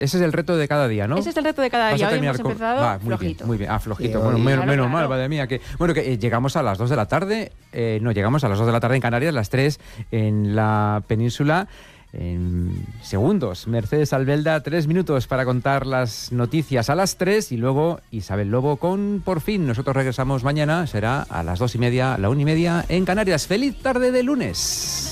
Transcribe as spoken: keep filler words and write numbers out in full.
Ese es el reto de cada día, ¿no? Ese es el reto de cada día. Hoy hemos con... empezado Va, muy flojito. Bien, muy bien, ah, flojito. Sí, bueno, hoy... menos, claro, menos claro. mal, madre mía. Que... Bueno, que eh, llegamos a las dos de la tarde. Eh, no, llegamos a las dos de la tarde en Canarias, las tres en la península. En segundos, Mercedes Albelda, tres minutos para contar las noticias a las tres y luego Isabel Lobo con Por Fin. Nosotros regresamos mañana, será a las dos y media, la una y media en Canarias. ¡Feliz tarde de lunes!